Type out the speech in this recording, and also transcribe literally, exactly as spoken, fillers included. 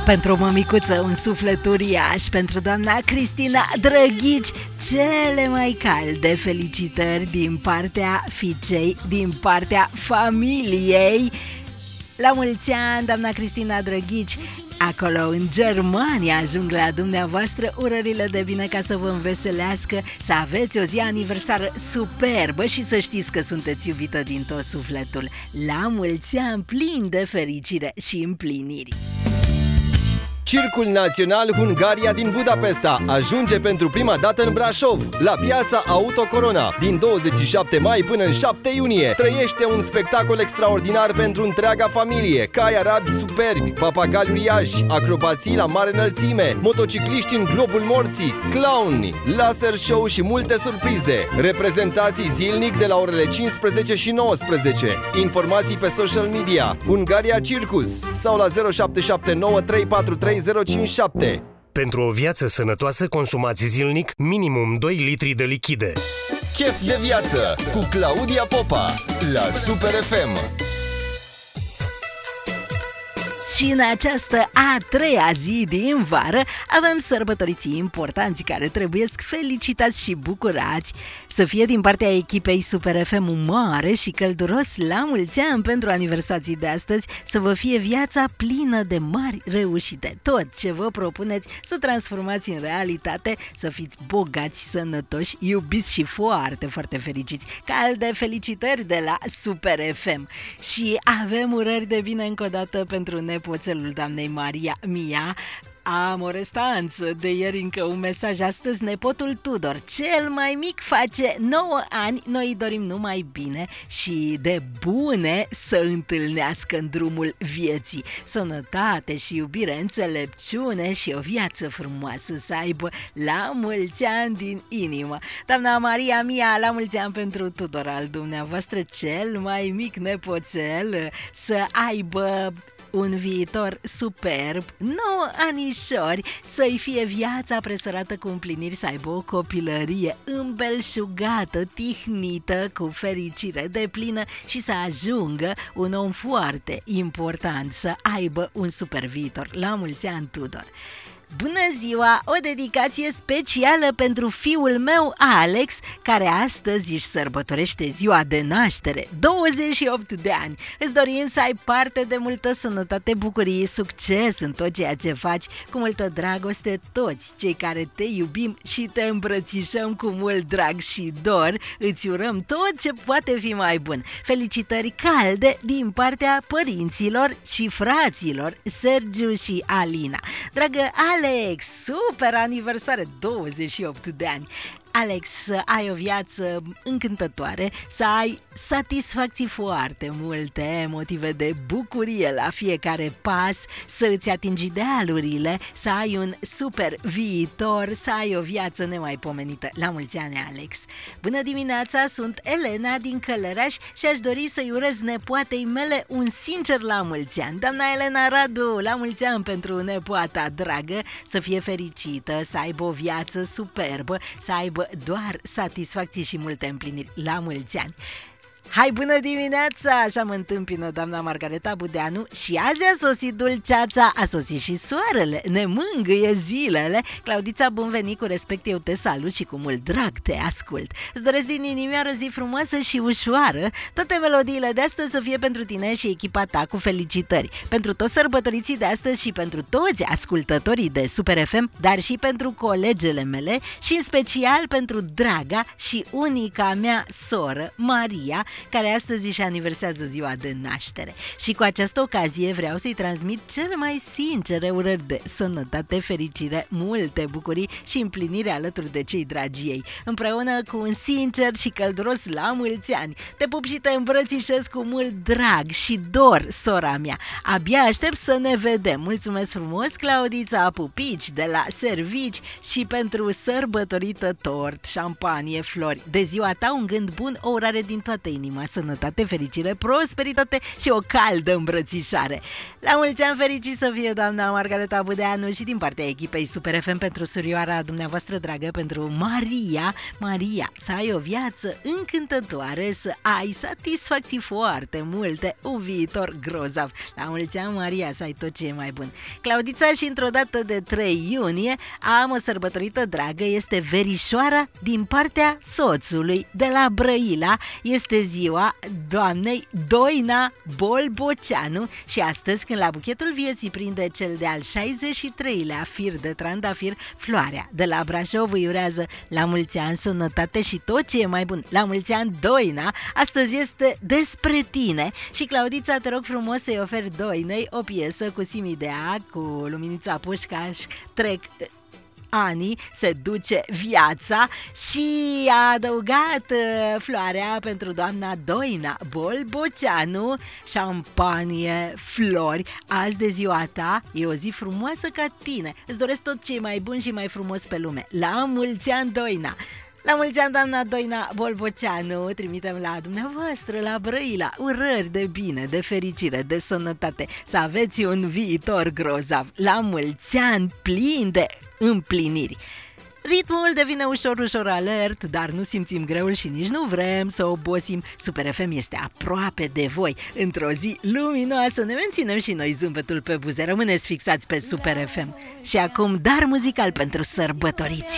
Pentru mămicuță un suflet uriaș, pentru doamna Cristina Drăghici cele mai calde felicitări din partea fiicei, din partea familiei. La mulți ani, doamna Cristina Drăghici. Acolo în Germania ajung la dumneavoastră urările de bine ca să vă înveselească, să aveți o zi aniversară superbă și să știți că sunteți iubită din tot sufletul. La mulți ani plin de fericire și împliniri. Circul Național Hungaria din Budapesta ajunge pentru prima dată în Brașov, la piața Auto Corona. Din douăzeci și șapte mai până în șapte iunie trăiește un spectacol extraordinar pentru întreaga familie. Cai arabi superbi, papagali uriași, acrobații la mare înălțime, motocicliști în globul morții, clowni, laser show și multe surprize. Reprezentații zilnic de la orele cincisprezece și nouăsprezece. Informații pe social media Hungaria Circus sau la zero șapte șapte nouă trei patru trei zero cinci șapte. Pentru o viață sănătoasă, consumați zilnic minimum doi litri de lichide. Chef de viață cu Claudia Popa la Super F M. Și în această a treia zi din vară avem sărbătoriții importanți care trebuie felicitați și bucurați. Să fie din partea echipei Super F M un mare și călduros la mulți ani pentru aniversații de astăzi, să vă fie viața plină de mari reușite. Tot ce vă propuneți să transformați în realitate, să fiți bogați, sănătoși, iubiți și foarte, foarte fericiți. Calde felicitări de la Super F M. Și avem urări de bine încă o dată pentru nepoțelul doamnei Maria Mia. Am o restanță de ieri, încă un mesaj. Astăzi nepotul Tudor, cel mai mic, face nouă ani. Noi îi dorim numai bine și de bune să întâlnească în drumul vieții. Sănătate și iubire, înțelepciune și o viață frumoasă să aibă. La mulți ani din inimă. Doamna Maria Mia, la mulți ani pentru Tudor al dumneavoastră, cel mai mic nepoțel, să aibă un viitor superb, nouă anișori, să-i fie viața presărată cu împliniri, să aibă o copilărie îmbelșugată, tihnită, cu fericire deplină și să ajungă un om foarte important, să aibă un super viitor. La mulți ani, Tudor! Bună ziua! O dedicație specială pentru fiul meu, Alex, care astăzi își sărbătorește ziua de naștere, douăzeci și opt de ani. Îți dorim să ai parte de multă sănătate, bucurie, succes în tot ceea ce faci, cu multă dragoste, toți cei care te iubim și te îmbrățișăm cu mult drag și dor. Îți urăm tot ce poate fi mai bun. Felicitări calde din partea părinților și fraților Sergiu și Alina. Dragă Alex, super aniversare, douăzeci și opt de ani! Alex, să ai o viață încântătoare, să ai satisfacții foarte multe, motive de bucurie la fiecare pas, să îți atingi idealurile, să ai un super viitor, să ai o viață nemaipomenită. La mulți ani, Alex! Bună dimineața, sunt Elena din Călăraș și aș dori să-i urez nepoatei mele un sincer la mulți ani. Doamna Elena Radu, la mulți ani pentru nepoata dragă, să fie fericită, să aibă o viață superbă, să aibă doar satisfacții și multe împliniri. La mulți ani! Hai, bună dimineața! Așa mă întâmpină doamna Margareta Budeanu și azi a sosit dulceața, a sosit și soarele, ne mângâie zilele. Claudița, bun venit, cu respect eu te salut și cu mult drag te ascult. Îți doresc din inimioară zi frumoasă și ușoară. Toate melodiile de astăzi să fie pentru tine și echipa ta, cu felicitări. Pentru toți sărbătoriții de astăzi și pentru toți ascultătorii de Super F M, dar și pentru colegele mele și în special pentru draga și unica mea soră, Maria, care astăzi își aniversează ziua de naștere. Și cu această ocazie vreau să-i transmit cele mai sincere urări de sănătate, fericire, multe bucurii și împlinire alături de cei dragi ei. Împreună cu un sincer și călduros la mulți ani. Te pup și te îmbrățișez cu mult drag și dor, sora mea. Abia aștept să ne vedem. Mulțumesc frumos, Claudița, pupici de la servici și pentru sărbătorită tort, șampanie, flori. De ziua ta un gând bun, o urare din toată inima inima, sănătate, fericire, prosperitate și o caldă îmbrățișare. La mulți ani fericiți să fie doamna Margareta Budeanu și din partea echipei Super F M pentru surioara dumneavoastră dragă, pentru Maria. Maria, să ai o viață încântătoare, să ai satisfacții foarte multe, un viitor grozav. La mulți ani, Maria, să ai tot ce e mai bun. Claudița, și într-o dată de trei iunie am o sărbătorită dragă, este verișoara din partea soțului de la Brăila. Este ziua doamnei Doina Bolboceanu și astăzi, când la buchetul vieții prinde cel de-al șaizeci și treilea fir de trandafir, Floarea de la Brașov îi urează la mulți ani, sănătate și tot ce e mai bun. La mulți ani, Doina, astăzi este despre tine și Claudița, te rog frumos să-i oferi Doinei o piesă cu Simidea, cu Luminița Pușcaș, Trec anii, se duce viața, și a adăugat uh, Floarea pentru doamna Doina Bolboceanu, șampanie, flori. Azi de ziua ta e o zi frumoasă ca tine. Îți doresc tot ce e mai bun și mai frumos pe lume. La mulți ani, Doina! La mulți ani, doamna Doina Bolboceanu, trimitem la dumneavoastră, la Brăila, urări de bine, de fericire, de sănătate, să aveți un viitor grozav. La mulți ani plini de împliniri. Ritmul devine ușor, ușor alert, dar nu simțim greul și nici nu vrem să obosim. Super F M este aproape de voi. Într-o zi luminoasă ne menținem și noi zâmbetul pe buze. Rămâneți fixați pe Super F M. Și acum dar muzical pentru sărbătoriți.